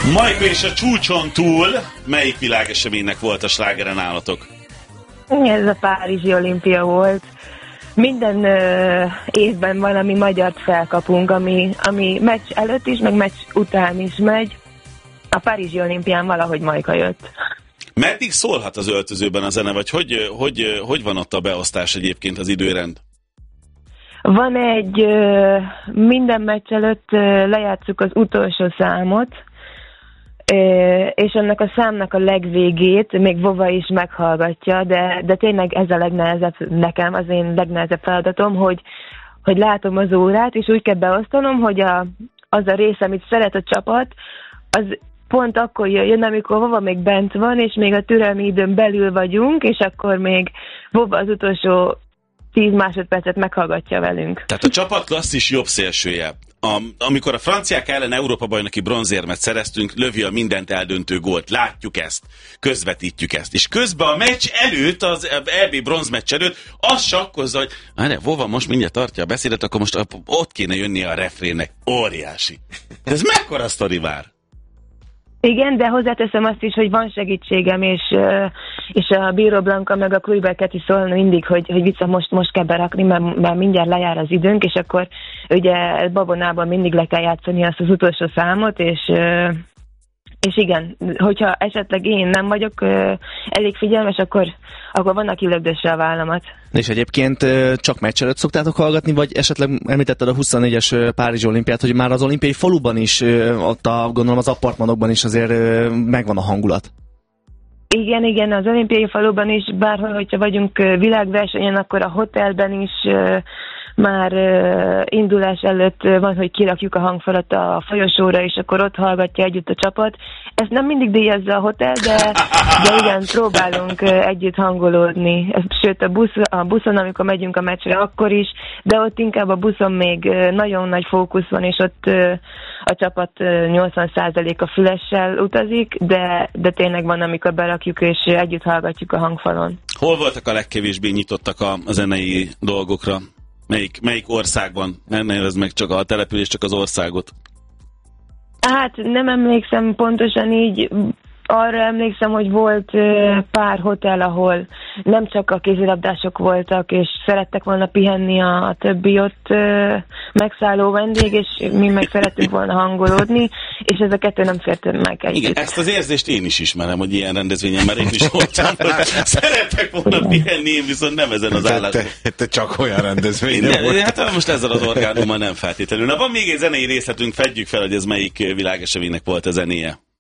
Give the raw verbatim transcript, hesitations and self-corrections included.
Majka és a csúcson túl, melyik világeseménynek volt a slágere nálatok? Ez a Párizsi olimpia volt. Minden ö, évben valami magyart felkapunk, ami, ami meccs előtt is, meg meccs után is megy. A Párizsi olimpián valahogy Majka jött. Meddig szólhat az öltözőben a zene, vagy hogy, hogy, hogy van ott a beosztás egyébként, az időrend? Van egy, ö, minden meccs előtt ö, lejátszuk az utolsó számot, és ennek a számnak a legvégét még Vova is meghallgatja, de, de tényleg ez a legnehezebb nekem, az én legnehezebb feladatom, hogy, hogy látom az órát, és úgy kell beosztanom, hogy a, az a rész, amit szeret a csapat, az pont akkor jön, amikor Vova még bent van, és még a türelmi időn belül vagyunk, és akkor még Vova az utolsó tíz másodpercet meghallgatja velünk. Tehát a csapat klasszis jobb szélsője. A, amikor a franciák ellen Európa-bajnoki bronzérmet szereztünk, lövi a mindent eldöntő gólt. Látjuk ezt, közvetítjük ezt. És közben a meccs előtt, az é bé bronzmeccs előtt, azt sakkozza, hogy hát, Vova most mindjárt tartja a beszédet, akkor most ott kéne jönnie a refrének. Óriási. Ez mekkora sztori vár? Igen, de hozzáteszem azt is, hogy van segítségem, és, és a Bíró Blanka meg a Kluiberket is szólna mindig, hogy, hogy vicca, most, most kell berakni, mert, mert mindjárt lejár az időnk, és akkor ugye babonában mindig le kell játszani azt az utolsó számot, és, és igen, hogyha esetleg én nem vagyok elég figyelmes, akkor, akkor van, aki lögdösse a vállamat. És egyébként csak meccs előtt szoktátok hallgatni, vagy esetleg említetted a huszonnégyes Párizsi olimpiát, hogy már az olimpiai faluban is, ott a, gondolom az apartmanokban is azért megvan a hangulat? Igen, igen, az olimpiai faluban is, bárhol, hogyha vagyunk világversenyen, akkor a hotelben is már uh, indulás előtt van, hogy kirakjuk a hangfalat a folyosóra, és akkor ott hallgatja együtt a csapat. Ezt nem mindig díjazza a hotel, de, de igen, próbálunk uh, együtt hangolódni. Sőt, a, busz, a buszon, amikor megyünk a meccsre, akkor is, de ott inkább a buszon még uh, nagyon nagy fókusz van, és ott uh, a csapat uh, nyolcvan százaléka fülessel utazik, de, de tényleg van, amikor berakjuk, és együtt hallgatjuk a hangfalon. Hol voltak a legkevésbé nyitottak a, a zenei dolgokra? Melyik, melyik országban? Nem nevezd meg csak a település, csak az országot. Hát nem emlékszem pontosan így. Arra emlékszem, hogy volt pár hotel, ahol nem csak a kézilabdások voltak, és szerettek volna pihenni a, a többi ott megszálló vendég, és mi meg szerettünk volna hangolódni, és ez a kettő nem fért meg együtt. Igen, ezt az érzést én is ismerem, hogy ilyen rendezvényen, mert én is voltam, hogy szerettek volna pihenni, én viszont nem ezen az álláson. Te, te csak olyan rendezvényen voltál. Hát most ezzel az orgánummal nem feltétlenül. Na, van még egy zenei részletünk, fedjük fel, hogy ez melyik világeseménynek volt a zenéje.